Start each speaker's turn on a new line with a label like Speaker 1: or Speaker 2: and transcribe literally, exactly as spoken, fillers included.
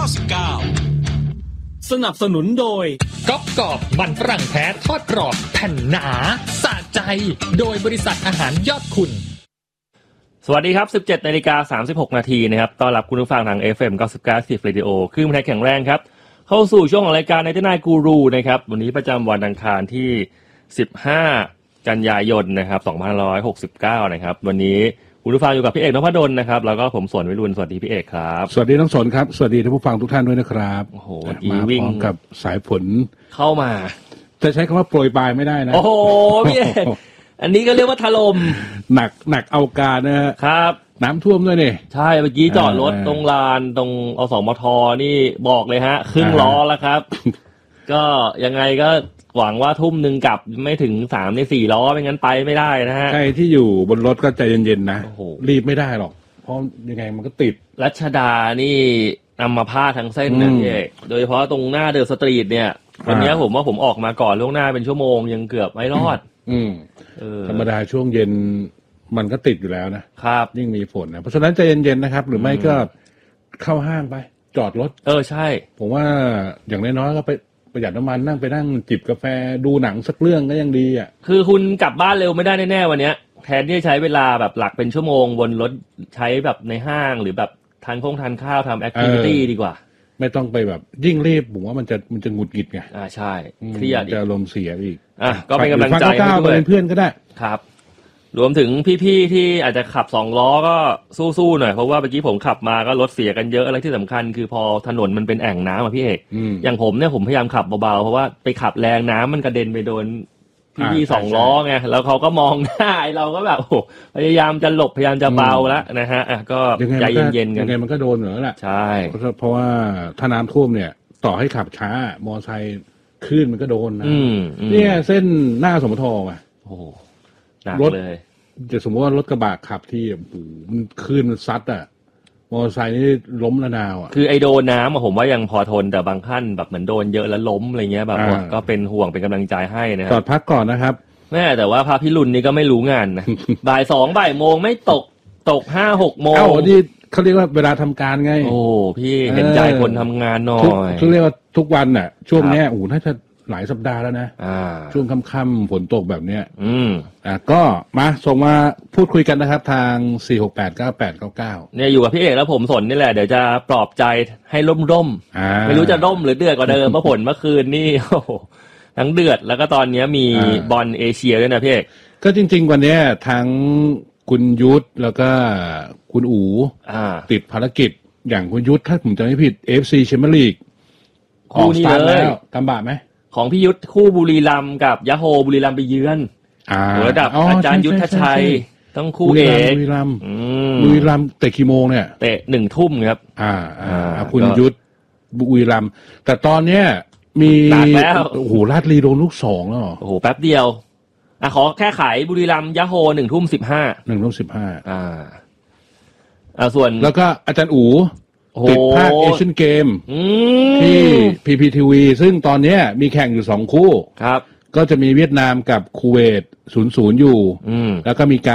Speaker 1: สิบเก้าสนับสนุนโดย
Speaker 2: ก๊อบกรอบมันฝรั่งแท้ทอดกรอบแผ่นหนาสะใจโดยบริษัทอาหารยอดคุณ
Speaker 3: สวัสดีครับ สิบเจ็ดนาฬิกาสามสิบหกนาทีนะครับต้อนรับคุณผู้ฟังทาง เอฟ เอ็ม เก้าสิบเก้า Active Radio คลื่นวิทยุแข็งแรงครับเข้าสู่ช่วงของรายการในที่นายกูรูนะครับวันนี้ประจำวันอังคารที่สิบห้ากันยายนนะครับสองพันห้าร้อยหกสิบเก้านะครับวันนี้คุณผู้ฟังอยู่กับพี่เอกนพดลนะครับแล้วก็ผมสนวิรุณสวัสดีพี่เอกครับ
Speaker 4: สวัสดีทั้งสนครับสวัสดีท่านผู้ฟังทุกท่านด้วยนะครับ
Speaker 3: โอ้โห
Speaker 4: มาพร้อมกับสายฝน
Speaker 3: เข้ามา
Speaker 4: จะใช้คำว่าโปรยปลายไม่ได้นะ
Speaker 3: โอ้โหพี่เอกอันนี้ก็เรียกว่าถล่ม
Speaker 4: หนักหนักเอาการนะฮะ
Speaker 3: ครับ
Speaker 4: น้ำท่วมด้วยนี่
Speaker 3: ใช่เมื่อกี้จอดรถตรงลานตรงอสมทนี่บอกเลยฮะครึ่งล้อแล้วครับก็ยังไงก็หวังว่าทุ่มหนึ่งกลับไม่ถึงสามในสี่ล้อไม่งั้นไปไม่ได้นะฮะ
Speaker 4: ใครที่อยู่บนรถก็ใจเย็นๆนะรีบไม่ได้หรอกเพราะยังไงมันก็ติด
Speaker 3: รัชดานี่นำมาพาดทั้งเส้นนะพี่เอกโดยเฉพาะตรงหน้าเดอะสตรีทเนี่ยวันนี้ผมว่าผมออกมาก่อนล่วงหน้าเป็นชั่วโมงยังเกือบไม่รอด
Speaker 4: อืมธรรมดาช่วงเย็นมันก็ติดอยู่แล้วนะครับยิ่งมีฝนนะเพราะฉะนั้นใจเย็นๆนะครับหรือไม่ก็เข้าห้างไปจอดรถ
Speaker 3: เออใช่
Speaker 4: ผมว่าอย่างน้อยๆก็ไปประหยัดน้ำมันนั่งไปนั่งจิบกาแฟดูหนังสักเรื่องก็ยังดีอ่ะ
Speaker 3: คือคุณกลับบ้านเร็วไม่ได้แน่ๆวันนี้แทนที่จะใช้เวลาแบบหลักเป็นชั่วโมงบนรถใช้แบบในห้างหรือแบบทานข้องทานข้าวทำแอคทิวิตี้ดีกว่า
Speaker 4: ไม่ต้องไปแบบยิ่งรีบผมว่ามันจะมันจะหงุดหงิดไง
Speaker 3: อ่าใช่เครียด
Speaker 4: จะอารมณ์เสียอีก
Speaker 3: อ่ะก็เป็นกำลังใจให้
Speaker 4: ด้วยเป็นเพื่อนก็ได้
Speaker 3: ครับรวมถึงพี่ๆที่อาจจะขับสองล้อก็สู้ๆหน่อยเพราะว่าเมื่อกี้ผมขับมาก็รถเสียกันเยอะอะไรที่สำคัญคือพอถนนมันเป็นแอ่งน้ำอ่ะพี่เอกอย่างผมเนี่ยผมพยายามขับเบาๆเพราะว่าไปขับแรงน้ำมันกระเด็นไปโดนพี่ๆสองล้อไงแล้วเขาก็มองหน้าเราก็แบบโอ้พยายามจะหลบพยายามจะเบาแล้วนะฮะอ่ะก็ใจเย็นๆกัน
Speaker 4: ยังไงมันก็โดนเหรอแหละ
Speaker 3: ใช่
Speaker 4: เพราะว่าถ้าน้ำท่วมเนี่ยต่อให้ขับช้ามอเตอร์ไซค์คลื่นมันก็โดนนะเนี่ยเส้นหน้าสมทอ่ะ
Speaker 3: โอ้หนักเลย
Speaker 4: จะสมมติว่ารถกระบะขับที่โอ้โหมันคลื่นมันซัดอ่ะมอเตอร์ไซค์นี่ล้มระนาวอ่ะ
Speaker 3: คือไอโดนน้ำอะผมว่ายังพอทนแต่บางขั้นแบบเหมือนโดนเยอะแล้วล้มอะไรเงี้ยแบบก็เป็นห่วงเป็นกำลังใจให้นะครับ
Speaker 4: จอดพักก่อนนะครับ
Speaker 3: แม่แต่ว่าพระพิรุณนี่ก็ไม่รู้งานนะ บ่ายสองบ่ายโมงไม่ตกตกห้าหกโมง
Speaker 4: เอ้านี่เขาเรียกว่าเวลาทำการไง
Speaker 3: โอ้พี่เห็นใจคนทำงานหน่อย
Speaker 4: เขาเรียกว่าทุกวันน่ะช่วงนี้โอ้น่าจะหลายสัปดาห์แล้วนะช่วงค่ำๆฝนตกแบบเนี้ย
Speaker 3: อืม
Speaker 4: อ่ะก็มาส่งมาพูดคุยกันนะครับทางสี่ หก แปด เก้า แปด เก้า เก้า
Speaker 3: เนี่ยอยู่กับพี่เอกแล้วผมสนนี่แหละเดี๋ยวจะปลอบใจให้ร่มๆไม่รู้จะร่มหรือเดือดกว่าเดิมเพราะผลเมื่อคืนนี่โอ้โหทั้งเดือดแล้วก็ตอนนี้มีบอลเอเชียด้วยนะพี่เอก
Speaker 4: ก็จริงๆวันนี้ทั้งคุณยุทธแล้วก็คุณอู๋ติดภารกิจอย่างคุณยุทธถ้าผมจำไม่ผิด เอฟ ซี Champions League
Speaker 3: คู่นี้เลย
Speaker 4: กำบะไหม
Speaker 3: ของพี่ยุทธคู่บุรีรัมย์กับยะโฮบุรีรัมย์ไปเยือนระดับอาจารย์ยุทธชัยต้องคู่เอก
Speaker 4: บุรีรัมย์บุรีรัมย์เตะกี่โมงเนี่ย
Speaker 3: เตะหนึ่งทุ่มครับ
Speaker 4: อ่าอ่าคุณยุทธบุรีรัมย์แต่ตอนเนี้ยมีโอ้โหลาดลีโดนลูกสองแล้ว
Speaker 3: โอ้โหแป๊บเดียวอ่ะขอแค่ขายบุรีรัมย์ยะโฮหนึ่งทุ่มสิบห้า
Speaker 4: หนึ่งทุ่มสิบห้า
Speaker 3: อ่าอ่าส่วน
Speaker 4: แล้วก็อาจารย์อู๋ติดภาคเอเชียนเกมที่ พี พี ที วี ซึ่งตอนนี้มีแข่งอยู่สองคู่
Speaker 3: ครับ
Speaker 4: ก็จะมีเวียดนามกับคูเวตศูนย์ ศูนย์อยู่แล้วก็มีการ